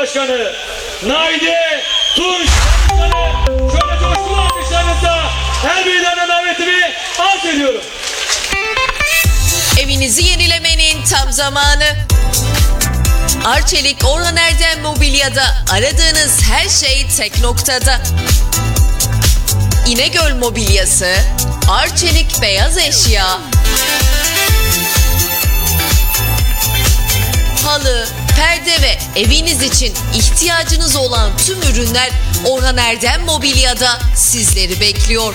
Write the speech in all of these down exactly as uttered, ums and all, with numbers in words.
Başkanı Naide Tunç şöyle coşkulu alkışlarınızla her meydana davetimi arz ediyorum. Evinizi yenilemenin tam zamanı. Arçelik Orhan Erdem Mobilya'da aradığınız her şey tek noktada. İnegöl Mobilyası, Arçelik Beyaz Eşya, halı, perde ve eviniz için ihtiyacınız olan tüm ürünler Orhan Erdem Mobilya'da sizleri bekliyor.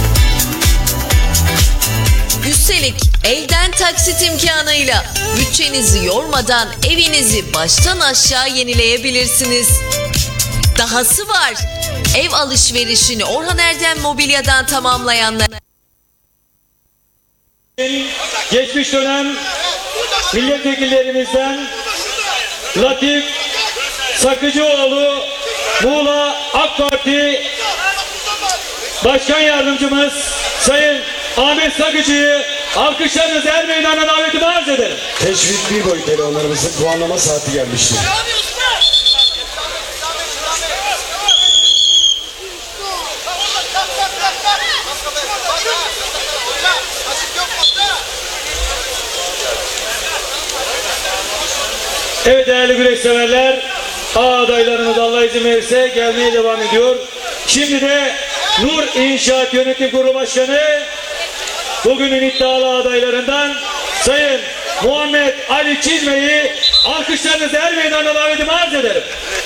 Üstelik elden taksit imkanıyla bütçenizi yormadan evinizi baştan aşağı yenileyebilirsiniz. Dahası var. Ev alışverişini Orhan Erdem Mobilya'dan tamamlayanlar. Geçmiş dönem milletvekillerimizden Latif Sakıcıoğlu, Muğla AK Parti Başkan Yardımcımız Sayın Ahmet Sakıcı'yı alkışlarınızla her meydana davetimi arz ederim. Teşvik bir boyut elemanlarımızın puanlama saati gelmiştir. Evet değerli güreşseverler, A adaylarımız Allah izin verirse gelmeye devam ediyor. Şimdi de Nur İnşaat Yönetim Kurulu Başkanı, bugünün iddialı adaylarından Sayın Muhammed Ali Çizme'yi alkışlarınızla her meydana davetimi arz ederim.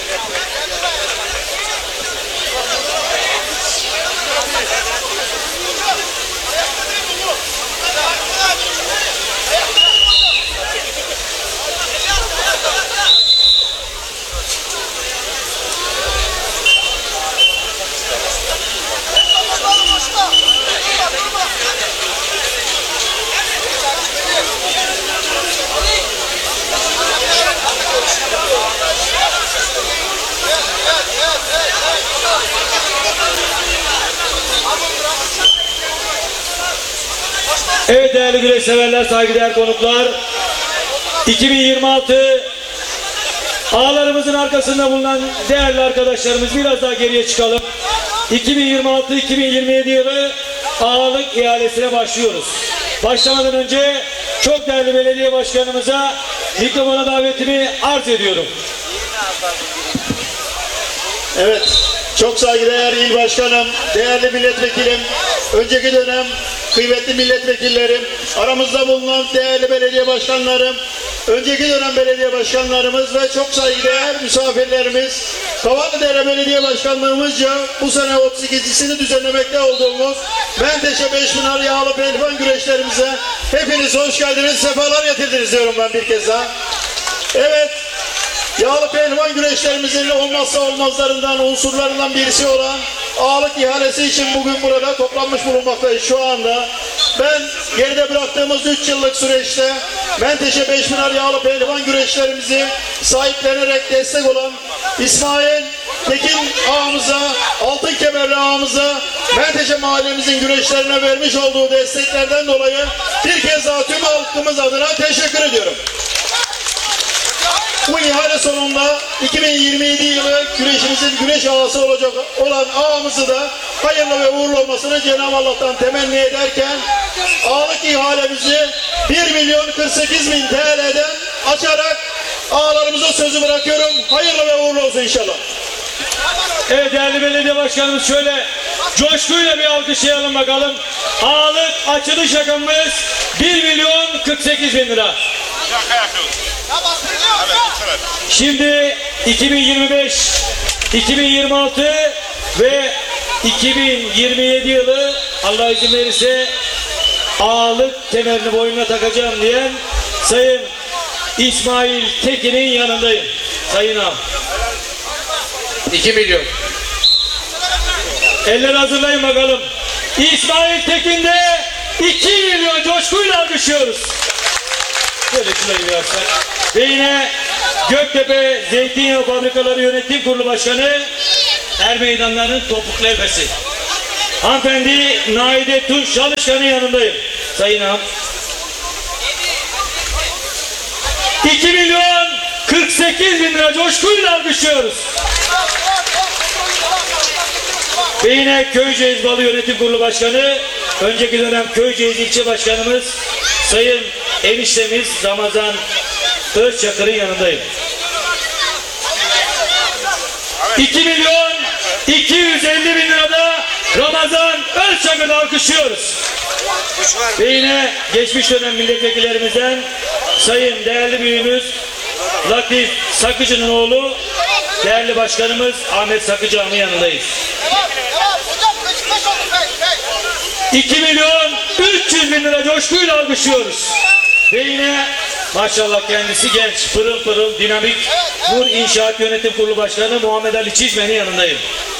Evet değerli güreşseverler, saygıdeğer konuklar, iki bin yirmi altı ağlarımızın arkasında bulunan değerli arkadaşlarımız, biraz daha geriye çıkalım. iki bin yirmi altı iki bin yirmi yedi yılı ağalık ihalesine başlıyoruz. Başlamadan önce çok değerli belediye başkanımıza mikrofona davetimi arz ediyorum. Evet, çok saygıdeğer il başkanım, değerli milletvekilim, önceki dönem kıymetli milletvekillerim, aramızda bulunan değerli belediye başkanlarım, önceki dönem belediye başkanlarımız ve çok saygıdeğer misafirlerimiz, Kavaklıdere Belediye Başkanlığımızca bu sene otuz ikincisini düzenlemekte olduğumuz Menteşe Beşpınar Yağlı Pehlivan güreşlerimize hepiniz hoş geldiniz, sefalar getirdiniz diyorum ben bir kez daha. Evet, yağlı pehlivan güreşlerimizin olmazsa olmazlarından, unsurlarından birisi olan ağalık ihalesi için bugün burada toplanmış bulunmaktayız şu anda. Ben geride bıraktığımız üç yıllık süreçte Menteşe Beşpınar Yağlı Pehlivan güreşlerimizi sahiplenerek destek olan İsmail Tekin ağamıza, Altın Kemerli ağamıza, Menteşe mahallemizin güreşlerine vermiş olduğu desteklerden dolayı bir kez daha tüm halkımız adına teşekkür ediyorum. Bu ihale sonunda iki bin yirmi yedi yılı güreşimizin güreş ağası olacak olan ağamızı da hayırlı ve uğurlu olmasını Cenab-ı Allah'tan temenni ederken ağalık ihalemizi bir milyon kırk sekiz bin T L'den açarak ağalarımıza sözü bırakıyorum. Hayırlı ve uğurlu olsun inşallah. Evet değerli belediye başkanımız, şöyle coşkuyla bir alkışlayalım bakalım. Ağalık açılış rakamımız bir milyon kırk sekiz bin lira. Şimdi iki bin yirmi beş iki bin yirmi altı ve iki bin yirmi yedi yılı Allah izin verirse ağalık kemerini boynuna takacağım diyen Sayın İsmail Tekin'in yanındayım. Sayın ağam. iki milyon. Eller hazırlayın bakalım. İsmail Tekin'de iki milyon coşkuyla alkışlıyoruz. Şöyle şurayı versen. Ve yine Göktepe Zeytinyağı Fabrikaları Yönetim Kurulu Başkanı Er Meydanları'nın topuklu efesi. Hanımefendi Naide Tunç Çalışkan'ın yanındayım. Sayın ağam. iki milyon kırk sekiz sekiz bin lira coşkuyla alkışlıyoruz. Ve yine Köyceğiz Balı Yönetim Kurulu Başkanı, önceki dönem Köyceğiz İlçe Başkanımız Sayın eniştemiz Ramazan Özçakır'ın yanındayım. iki milyon iki yüz elli bin lirada Ramazan Özçakır'ı alkışlıyoruz. Ve yine geçmiş dönem milletvekillerimizden Sayın değerli büyüğümüz Latif Sakıcı'nın oğlu değerli başkanımız Ahmet Sakıcı Ağam'ın yanındayız. iki milyon üç yüz bin lira coşkuyla alkışlıyoruz. Ve yine maşallah kendisi genç, pırıl pırıl, dinamik Nur İnşaat Yönetim Kurulu Başkanı Muhammed Ali Çizmen'in yanındayım.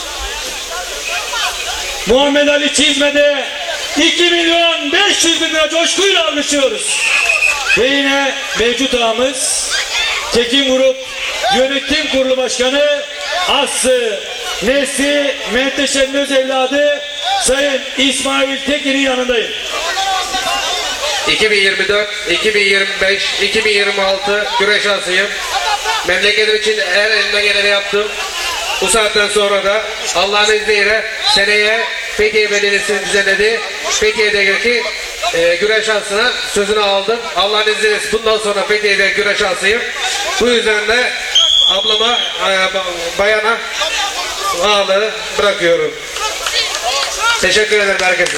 Muhammed Ali Çizme'de iki milyon beş yüz bin lira coşkuyla alkışlıyoruz. Ve yine mevcut ağamız Tekin Grup Yönetim Kurulu Başkanı Aslı Nesli Menteşe'nin öz evladı Sayın İsmail Tekin'in yanındayım. iki bin yirmi dört, iki bin yirmi beş, iki bin yirmi altı güreş şansıyım. Memleketim için her elimden geleni yaptım. Bu saatten sonra da Allah'ın izniyle seneye Fethiye Belediyesi'nin düzenlediği Fethiye'deki e, güreş şansına sözünü aldım. Allah'ın izniyle bundan sonra Fethiye'de güreş şansıyım. Bu yüzden de ablama, e, bayana ağırlığı bırakıyorum. Teşekkür ederim herkese.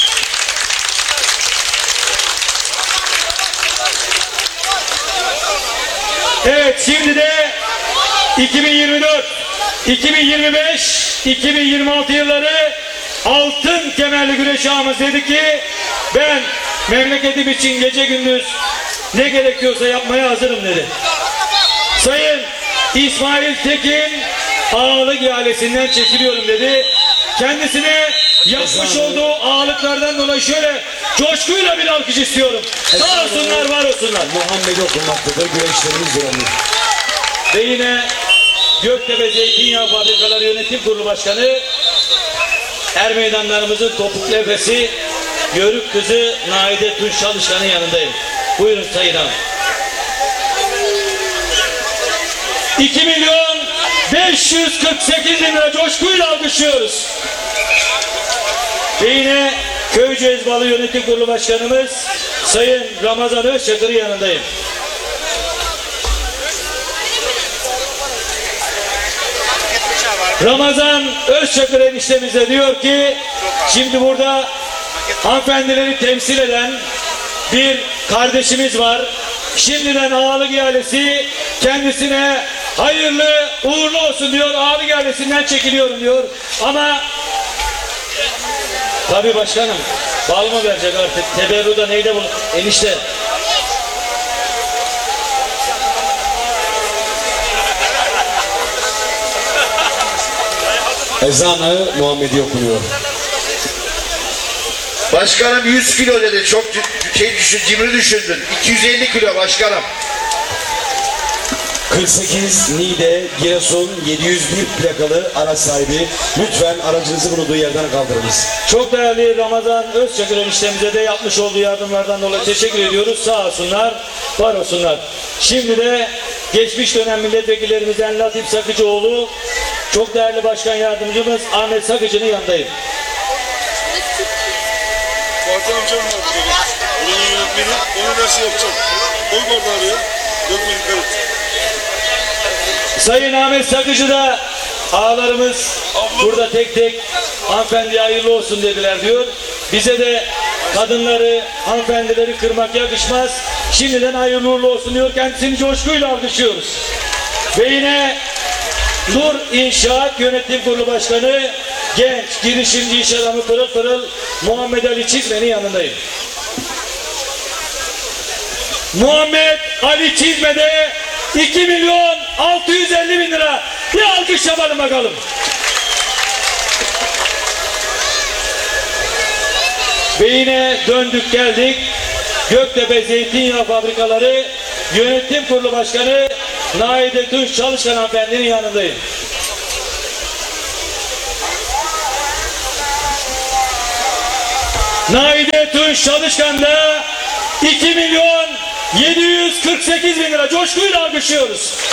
Evet, şimdi de iki bin yirmi dört, iki bin yirmi beş, iki bin yirmi altı yılları altın kemerli güreş ağamız dedi ki ben memleketim için gece gündüz ne gerekiyorsa yapmaya hazırım dedi. Sayın İsmail Tekin ağalık ihalesinden çekiliyorum dedi. Kendisine yapmış olduğu ağalıklardan dolayı şöyle coşkuyla bir alkış istiyorum. Sağ olsunlar, var olsunlar. Muhammed okunmaktadır. Güreşlerimiz yoğunluk. Ve yine Göktepe Zeytinyağı Fabrikaları Yönetim Kurulu Başkanı Er Meydanlarımızın topuklu efesi Yörük kızı Naide Tunç Çalışkan'ın yanındayım. Buyurun Sayın Hanım. iki milyon beş yüz kırk sekiz bin lira coşkuyla alkışlıyoruz. Ve yine Köyceğiz Balı Yönetim Kurulu Başkanımız Sayın Ramazan Özçakır'ın yanındayım. Ramazan Özçakır eniştemize diyor ki şimdi burada hanımefendileri temsil eden bir kardeşimiz var. Şimdiden ağalık ihalesi kendisine hayırlı uğurlu olsun diyor. Ağalık ihalesinden çekiliyorum diyor. Ama tabii başkanım bal mı verecek artık? Teberruda neyde bulun? Enişte. Ezanı Muhammedi okunuyor. Başkanım yüz kilo dedi. Çok şey düşün, cimri düşündün. iki yüz elli kilo başkanım. kırk sekiz Niğde Giresun yedi yüz bir plakalı araç sahibi. Lütfen aracınızı bulunduğu yerden kaldırınız. Çok değerli Ramazan Özçakır eniştemize de yapmış olduğu yardımlardan dolayı teşekkür ediyoruz. Sağ olsunlar, var olsunlar. Şimdi de geçmiş dönem milletvekillerimizden Latif Sakıcıoğlu, çok değerli başkan yardımcımız Ahmet Sakıcı'nın yanındayım. Fatih amcam var burada. Buranın yönetmeni. Onu nasıl yapacak? Koy bardağı ya. Dökme yukarı. Sayın Ahmet Sakıcı da ağalarımız burada tek tek hanımefendiye hayırlı olsun dediler diyor. Bize de kadınları, hanımefendileri kırmak yakışmaz. Şimdiden hayırlı uğurlu olsun diyor. Kendisini coşkuyla alkışlıyoruz. Ve yine Nur İnşaat Yönetim Kurulu Başkanı genç, girişimci iş adamı pırıl pırıl Muhammed Ali Çizmen'in yanındayım. Muhammed Ali Çizme'de iki milyon altı yüz elli bin lira. Bir alkış yapalım bakalım. Ve yine döndük geldik. Göktepe Zeytinyağı Fabrikaları Yönetim Kurulu Başkanı Naide Tunç Çalışkan hanımefendinin yanındayım. Naide Tunç Çalışkan da iki milyon yedi yüz kırk sekiz bin lira coşkuyla alkışlıyoruz.